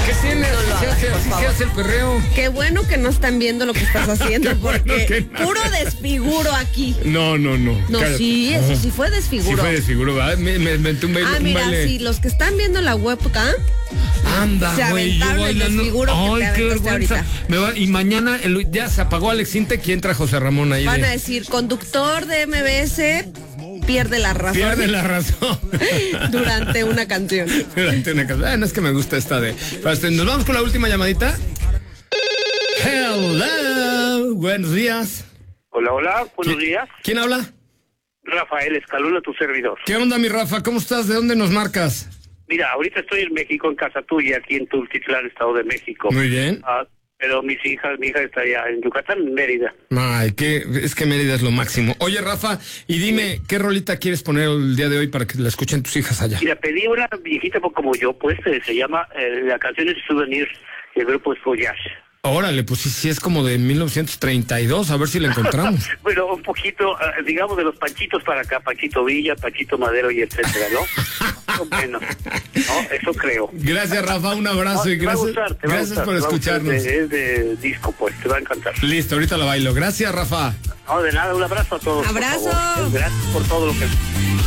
¿Qué tienes? Así se hace el perreo. Qué bueno que no están viendo lo que estás haciendo, porque puro desfiguro aquí. No. No, Cállate. sí, eso sí fue desfiguro. Sí fue desfiguro, ¿verdad? Me inventé un baile. Mira, sí, los que están viendo la webcam Anda, se güey, yo aventaron el bailando. desfiguro que te Ay, qué aventaste vergüenza. Y mañana ya se apagó Alex Intec y entra José Ramón ahí. Van a decir, conductor de MBS pierde la razón. Pierde la razón. Durante una canción. No es que me gusta esta de... Nos vamos con la última llamadita. Hello, buenos días. Hola, buenos días. ¿Quién habla? Rafael Escalona, tu servidor. ¿Qué onda, mi Rafa? ¿Cómo estás? ¿De dónde nos marcas? Mira, ahorita estoy en México, en casa tuya, aquí en Tultitlán, Estado de México. Muy bien. Pero mi hija está allá en Yucatán, en Mérida. Ay, es que Mérida es lo máximo. Oye, Rafa, y dime, ¿qué rolita quieres poner el día de hoy para que la escuchen tus hijas allá? Mira, pedí una viejita como yo, pues, se llama, la canción es Souvenir, y el grupo es Voyage. Órale, pues sí es como de 1932, a ver si la encontramos. Bueno, un poquito, digamos, de los Panchitos para acá, Panchito Villa, Panchito Madero y etcétera, ¿no? Más o menos, ¿no? Eso creo. Gracias, Rafa, un abrazo y gracias por escucharnos. Es de disco, pues, te va a encantar. Listo, ahorita la bailo. Gracias, Rafa. No, de nada, un abrazo a todos. Abrazo. Gracias por todo lo que...